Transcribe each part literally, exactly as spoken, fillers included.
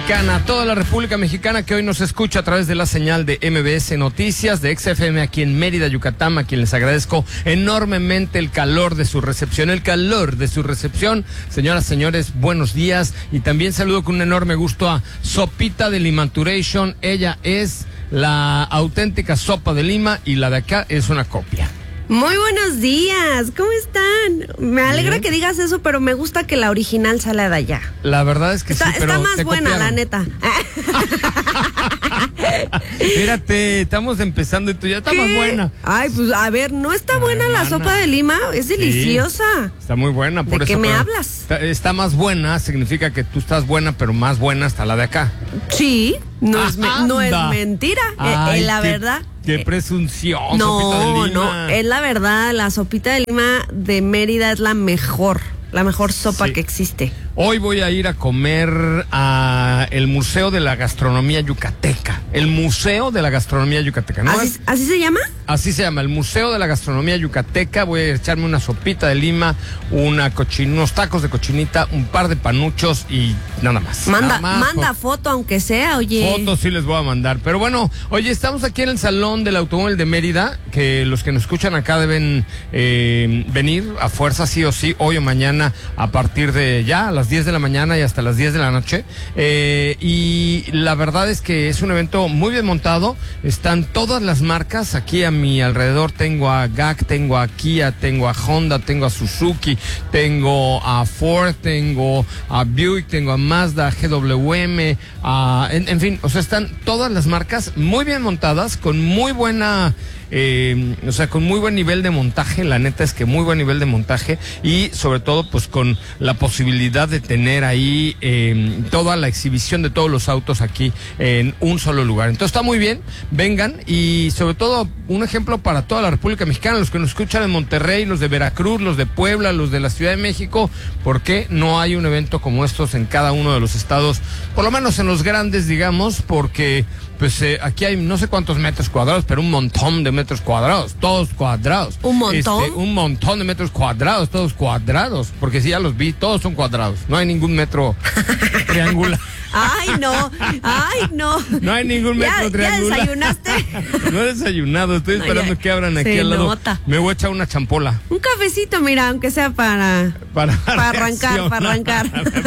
Mexicana, toda la República Mexicana que hoy nos escucha a través de la señal de M B S Noticias, de X F M aquí en Mérida, Yucatán, a quien les agradezco enormemente el calor de su recepción, el calor de su recepción. Señoras, señores, buenos días, y también saludo con un enorme gusto a Sopita de Limaturation. Ella es la auténtica sopa de Lima y la de acá es una copia. Muy buenos días, ¿cómo están? Me alegra Bien. que digas eso, pero me gusta que la original sale de allá. La verdad es que está, sí, pero está más buena, copiaron. La neta. Espérate, estamos empezando y tú ya está más buena. Ay, pues a ver, ¿no está buena Ay, la mana. sopa de Lima? Es deliciosa. Sí, está muy buena. Por ¿De eso, qué me hablas? Está, está más buena, significa que tú estás buena, pero más buena está la de acá. Sí, no, es, me, no es mentira, Ay, eh, eh, la qué, verdad. Qué presunción, no, sopita de Lima. No, es la verdad, la sopita de Lima de Mérida es la mejor, la mejor sopa sí. que existe. Hoy voy a ir a comer a el Museo de la Gastronomía Yucateca. El Museo de la Gastronomía Yucateca, ¿no? ¿Así, ¿así se llama? Así se llama, el Museo de la Gastronomía Yucateca. Voy a echarme una sopita de Lima, una cochin, unos tacos de cochinita, un par de panuchos y nada más. Manda, nada más, manda foto aunque sea, oye. Fotos sí les voy a mandar. Pero bueno, oye, estamos aquí en el Salón del Automóvil de Mérida, que los que nos escuchan acá deben eh, venir a fuerza sí o sí, hoy o mañana, a partir de ya, a las diez de la mañana y hasta las diez de la noche. Eh, y la verdad es que es un evento muy bien montado. Están todas las marcas aquí a mi alrededor. Tengo a G A C, tengo a Kia, tengo a Honda, tengo a Suzuki, tengo a Ford, tengo a Buick, tengo a Mazda, G W M, a, en, en fin, o sea, están todas las marcas muy bien montadas, con muy buena... Eh, o sea, con muy buen nivel de montaje. La neta es que muy buen nivel de montaje, y sobre todo pues con la posibilidad de tener ahí eh, toda la exhibición de todos los autos aquí en un solo lugar. Entonces está muy bien, vengan, y sobre todo un ejemplo para toda la República Mexicana, los que nos escuchan en Monterrey, los de Veracruz, los de Puebla, los de la Ciudad de México. ¿Por qué no hay un evento como estos en cada uno de los estados? Por lo menos en los grandes, digamos, porque pues eh, aquí hay no sé cuántos metros cuadrados, pero un montón de metros cuadrados, todos cuadrados. ¿Un montón? Este, un montón de metros cuadrados, todos cuadrados, porque si ya los vi, todos son cuadrados. No hay ningún metro triangular. Ay, no, ay, no. No hay ningún metro ¿Ya, triangular. ¿Ya desayunaste? No he desayunado, estoy no, esperando ya, que abran aquí al lado. Nota. Me voy a echar una champola. Un cafecito, mira, aunque sea para... Para, para arrancar, para arrancar.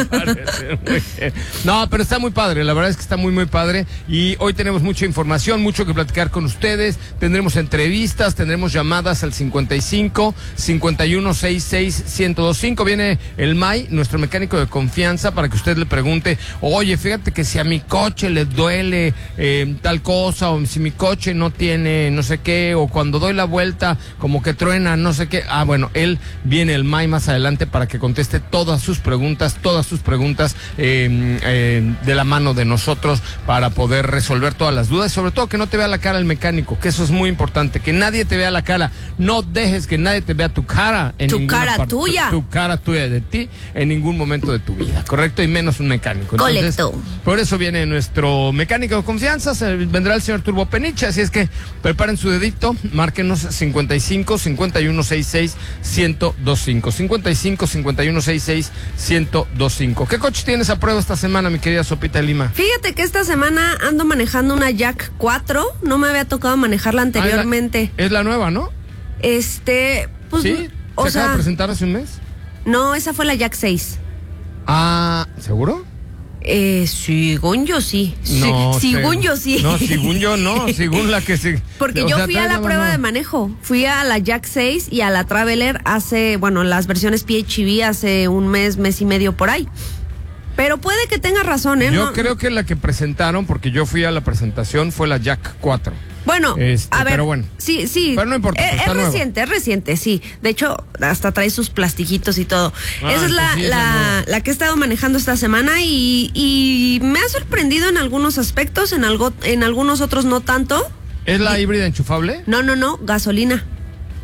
No, pero está muy padre, la verdad es que está muy, muy padre. Y hoy tenemos mucha información, mucho que platicar con ustedes. Tendremos entrevistas, tendremos llamadas al cincuenta y cinco, cincuenta y uno, sesenta y seis, ciento veinticinco. Viene el May, nuestro mecánico de confianza, para que usted le pregunte, oye, fíjate que si a mi coche le duele eh, tal cosa, o si mi coche no tiene no sé qué, o cuando doy la vuelta como que truena no sé qué. Ah, bueno, él viene el May más adelante para que conteste todas sus preguntas, todas sus preguntas eh, eh, de la mano de nosotros, para poder resolver todas las dudas, y sobre todo que no te vea la cara el mecánico, que eso es muy importante, que nadie te vea la cara. No dejes que nadie te vea tu cara en tu cara parte, tuya tu, tu cara tuya de ti en ningún momento de tu vida, correcto, y menos un mecánico. Entonces, correcto. Por eso viene nuestro mecánico de confianza, se, vendrá el señor Turbo Peniche, así es que preparen su dedito, márquenos cincuenta y cinco, cincuenta y uno, sesenta y seis, ciento veinticinco, cincuenta y cinco, cincuenta y uno, sesenta y seis, ciento veinticinco. ¿Qué coche tienes a prueba esta semana, mi querida Sopita de Lima? Fíjate que esta semana ando manejando una Jack cuatro, no me había tocado manejarla anteriormente. Ah, es, la, es la nueva, ¿no? Este, pues... ¿Sí? O ¿Se sea, acaba de presentar hace un mes? No, esa fue la Jack seis. Ah, ¿seguro? Eh, según yo sí. No, sí según sé. yo sí. No, según yo no, según la que se... Porque o yo sea, fui a la prueba no. de manejo. Fui a la Jack seis y a la Traveler hace, bueno, las versiones P H E V hace un mes, mes y medio por ahí. Pero puede que tenga razón, ¿eh? Yo no, creo que la que presentaron, porque yo fui a la presentación, fue la Jack cuatro. Bueno, este, a ver, pero bueno. sí, sí. Pero no importa. Es, está es reciente, es reciente, sí. De hecho, hasta trae sus plastiquitos y todo. Ah, esa es la, sí, la, no. la que he estado manejando esta semana y, y me ha sorprendido en algunos aspectos, en algo, en algunos otros no tanto. ¿Es la y, híbrida enchufable? No, no, no, gasolina.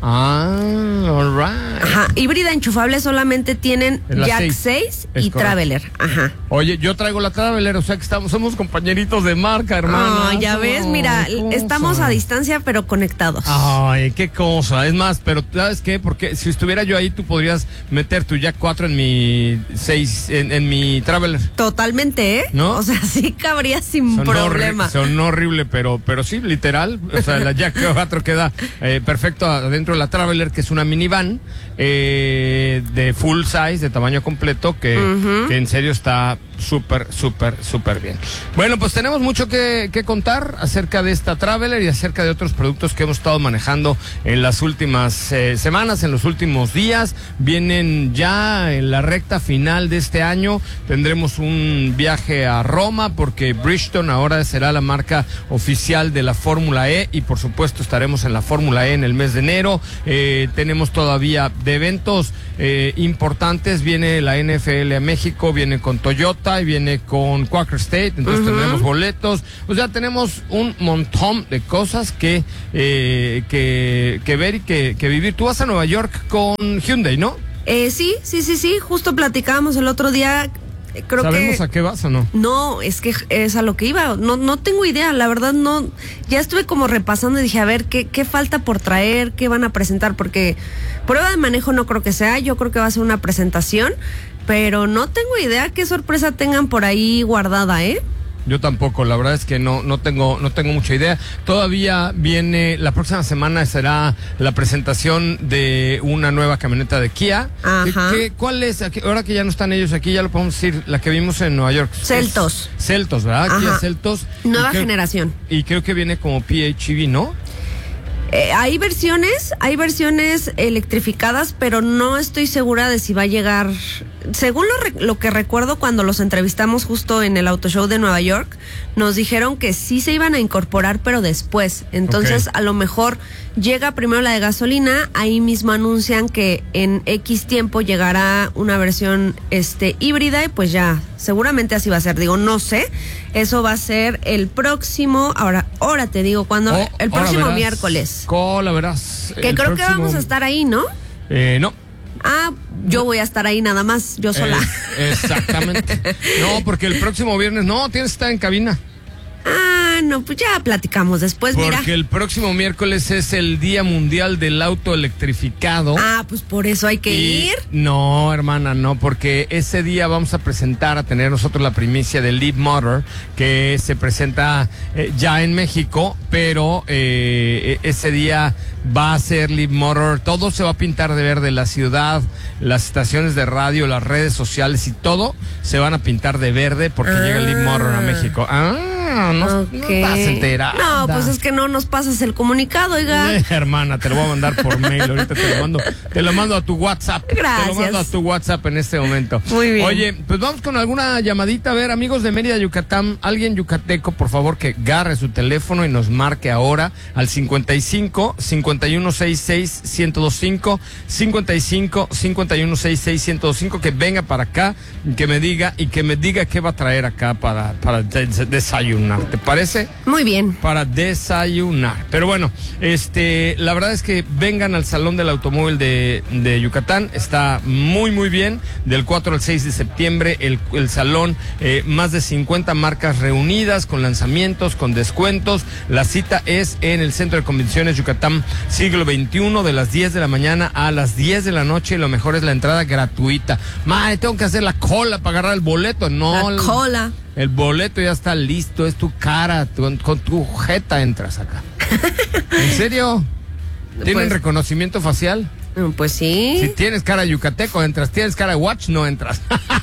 Ah, all right. Ajá, híbrida enchufable solamente tienen Jack seis y correcto. Traveler. Ajá. Oye, yo traigo la Traveler, o sea que estamos, somos compañeritos de marca, hermano. Ah, ya ves, mira, cosa. Estamos a distancia pero conectados. Ay, qué cosa. Es más, pero ¿sabes qué? Porque si estuviera yo ahí, tú podrías meter tu Jack cuatro en mi seis, en, en mi Traveler. Totalmente, ¿eh? ¿No? O sea, sí cabría sin son problema. Horri- son horrible, pero, pero sí, literal. O sea, la Jack cuatro queda eh, perfecto adentro de la Traveler, que es una minivan eh, de full size, de tamaño completo, que, uh-huh. que en serio está súper, súper, súper bien. Bueno, pues tenemos mucho que, que contar acerca de esta Traveler y acerca de otros productos que hemos estado manejando en las últimas eh, semanas, en los últimos días. Vienen ya en la recta final de este año. Tendremos un viaje a Roma porque Bridgestone ahora será la marca oficial de la Fórmula E y por supuesto estaremos en la Fórmula E en el mes de enero. Eh, tenemos todavía de eventos eh, importantes. Viene la N F L a México, viene con Toyota y viene con Quaker State, entonces uh-huh. tendremos boletos, o sea, tenemos un montón de cosas que eh, que, que ver y que, que vivir. Tú vas a Nueva York con Hyundai, ¿no? Eh, sí, sí, sí, sí, justo platicábamos el otro día. Creo ¿Sabemos que, a qué vas o no? No, es que es a lo que iba. No, no tengo idea, la verdad no. Ya estuve como repasando y dije, a ver, ¿qué, qué falta por traer? ¿Qué van a presentar? Porque prueba de manejo no creo que sea, yo creo que va a ser una presentación, pero no tengo idea qué sorpresa tengan por ahí guardada, ¿eh? Yo tampoco, la verdad es que no no tengo no tengo mucha idea. Todavía viene, la próxima semana será la presentación de una nueva camioneta de Kia. Ajá. ¿Qué, qué, ¿Cuál es? Aquí, ahora que ya no están ellos aquí, ya lo podemos decir, la que vimos en Nueva York. Celtos. Es Celtos, ¿verdad? Ajá. Kia Celtos. Nueva y creo, generación. Y creo que viene como P H E V, ¿no? Eh, hay versiones, hay versiones electrificadas, pero no estoy segura de si va a llegar. Según lo, re- lo que recuerdo cuando los entrevistamos justo en el Auto Show de Nueva York, nos dijeron que sí se iban a incorporar, pero después. Entonces, okay. a lo mejor llega primero la de gasolina, ahí mismo anuncian que en X tiempo llegará una versión este híbrida y pues ya, seguramente así va a ser. Digo, no sé, eso va a ser el próximo, ahora, ahora te digo, cuando oh, el próximo verás, miércoles. Cola, verás. Que creo próximo... que vamos a estar ahí, ¿no? Eh, no. Ah, yo voy a estar ahí nada más, yo sola. Eh, exactamente. No, porque el próximo viernes, no, tienes que estar en cabina. Ah, no, pues ya platicamos después, porque mira. Porque el próximo miércoles es el Día Mundial del Auto Electrificado. Ah, pues por eso hay que y ir. No, hermana, no, porque ese día vamos a presentar, a tener nosotros la primicia del Leapmotor, que se presenta eh, ya en México, pero eh, ese día va a ser Leapmotor, todo se va a pintar de verde, la ciudad, las estaciones de radio, las redes sociales y todo se van a pintar de verde porque ah. llega el Leapmotor a México. Ah, no, okay. no estás enterada. No, pues es que no nos pasas el comunicado, oiga. Eh, hermana, te lo voy a mandar por mail, ahorita te lo mando, te lo mando a tu WhatsApp. Gracias. Te lo mando a tu WhatsApp en este momento. Muy bien. Oye, pues vamos con alguna llamadita, a ver, amigos de Mérida, Yucatán, alguien yucateco, por favor, que agarre su teléfono y nos marque ahora al cincuenta y cinco, cincuenta y uno, sesenta y seis, ciento veinticinco, cincuenta y cinco, cincuenta y uno, sesenta y seis, ciento veinticinco, que venga para acá, que me diga y que me diga qué va a traer acá para, para des- desayunar. ¿Te parece? Muy bien. Para desayunar. Pero bueno, este, la verdad es que vengan al Salón del Automóvil de, de Yucatán. Está muy, muy bien. Del cuatro al seis de septiembre, el, el salón, eh, más de cincuenta marcas reunidas con lanzamientos, con descuentos. La cita es en el Centro de Convenciones Yucatán Siglo veintiuno, de las diez de la mañana a las diez de la noche. Y lo mejor es la entrada gratuita. Madre, tengo que hacer la cola para agarrar el boleto. No. La cola. El boleto ya está listo, es tu cara, tu, con tu jeta entras acá. ¿En serio? ¿Tienen pues, reconocimiento facial? Pues sí. Si tienes cara yucateco, entras. Tienes cara watch, no entras.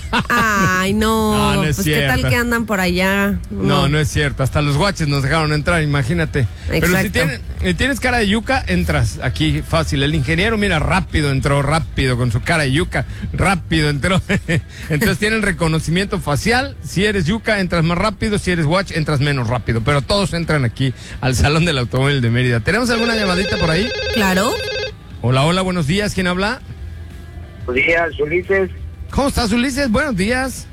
Ay, no. No, no es pues cierto. qué tal que andan por allá. No, no, no es cierto. Hasta los watches nos dejaron entrar, imagínate. Exacto. Pero si tienes, si tienes cara de yuca, entras aquí fácil. El ingeniero, mira, rápido entró, rápido, con su cara de yuca. Rápido entró. Entonces tienen reconocimiento facial. Si eres yuca, entras más rápido. Si eres watch, entras menos rápido. Pero todos entran aquí al Salón del Automóvil de Mérida. ¿Tenemos alguna llamadita por ahí? Claro. Hola, hola, buenos días. ¿Quién habla? Buenos días, Ulises. ¿Cómo estás, Ulises? Buenos días.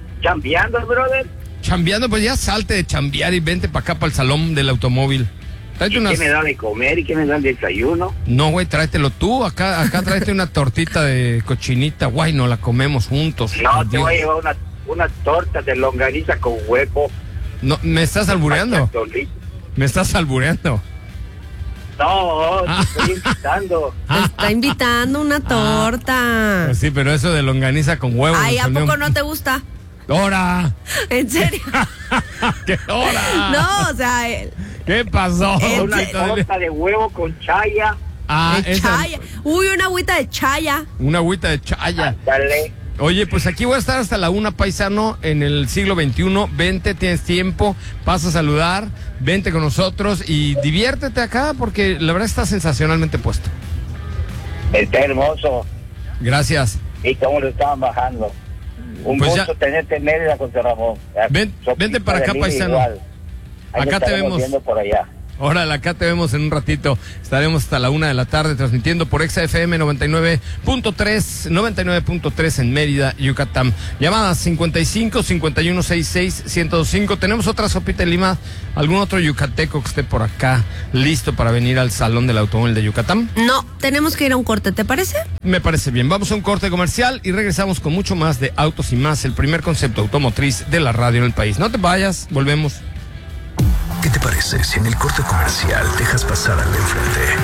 Chambeando, brother. Chambeando, pues ya salte de chambear y vente para acá, para el Salón del Automóvil. Tráete ¿Y unas... qué me da de comer y qué me da el desayuno? No, güey, tráetelo tú. Acá, acá tráete una tortita de cochinita. Guay, no la comemos juntos. No, te Dios. voy a llevar una, una torta de longaniza con huevo. No, ¿me estás albureando? Pastorlito. ¿Me estás albureando? No, te estoy invitando. Te está invitando una torta. Pues sí, pero eso de longaniza con huevo. Ay, me ¿a sonó poco un- no te gusta? ¡Hora! ¿En serio? ¿Qué hora? No, o sea, el, ¿Qué pasó? Una torta de huevo con chaya. Ah, el esa- chaya. Uy, una agüita de chaya. Una agüita de chaya. Dale. Oye, pues aquí voy a estar hasta la una, paisano, en el siglo veintiuno. Vente, tienes tiempo, pasa a saludar, vente con nosotros y diviértete acá porque la verdad está sensacionalmente puesto. Está hermoso. Gracias. ¿Y cómo lo estaban bajando? Un Pues gusto ya- tenerte en Mérida, José Ramón. Ven- Sopita vente para de acá, Lima paisano. igual. Ahí Acá nos te estaremos vemos. viendo por allá. Órale, acá te vemos en un ratito. Estaremos hasta la una de la tarde transmitiendo por Exa F M noventa y nueve punto tres, noventa y nueve punto tres en Mérida, Yucatán. Llamadas cincuenta y cinco, cincuenta y uno, sesenta y seis, ciento cinco. Tenemos otra sopita de Lima, algún otro yucateco que esté por acá listo para venir al Salón del Automóvil de Yucatán. No, tenemos que ir a un corte, ¿te parece? Me parece bien. Vamos a un corte comercial y regresamos con mucho más de Autos y Más, el primer concepto automotriz de la radio en el país. No te vayas, volvemos. ¿Qué te parece si en el corte comercial dejas pasar al de enfrente?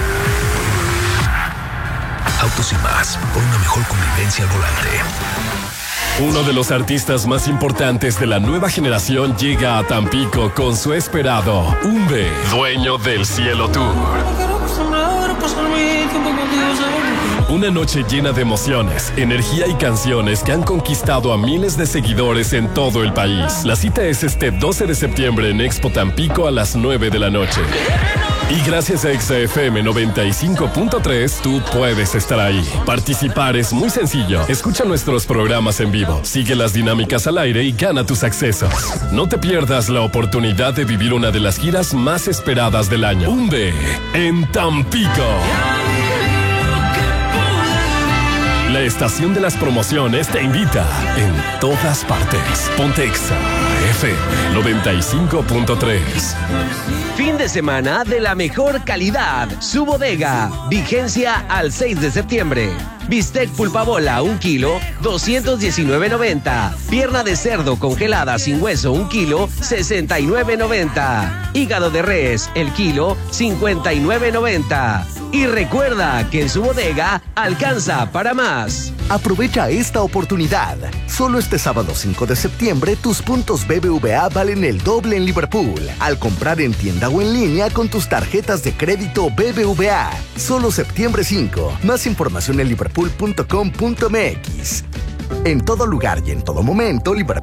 Autos y Más, por una mejor convivencia al volante. Uno de los artistas más importantes de la nueva generación llega a Tampico con su esperado Umbe, dueño del Cielo Tour. Una noche llena de emociones, energía y canciones que han conquistado a miles de seguidores en todo el país. La cita es este doce de septiembre en Expo Tampico a las nueve de la noche. Y gracias a Exa F M noventa y cinco punto tres, tú puedes estar ahí. Participar es muy sencillo. Escucha nuestros programas en vivo, sigue las dinámicas al aire y gana tus accesos. No te pierdas la oportunidad de vivir una de las giras más esperadas del año. Umbe en Tampico. La estación de las promociones te invita en todas partes. Ponte Exa F M noventa y cinco punto tres. Fin de semana de la mejor calidad. Su bodega. Vigencia al seis de septiembre. Bistec pulpabola un kilo, doscientos diecinueve noventa. Pierna de cerdo congelada sin hueso un kilo, sesenta y nueve noventa. Hígado de res el kilo, cincuenta y nueve noventa. Y recuerda que en su bodega alcanza para más. Aprovecha esta oportunidad. Solo este sábado cinco de septiembre tus puntos B B V A valen el doble en Liverpool al comprar en tienda o en línea con tus tarjetas de crédito B B V A. Solo septiembre cinco. Más información en liverpool punto com punto m x. En todo lugar y en todo momento, Liverpool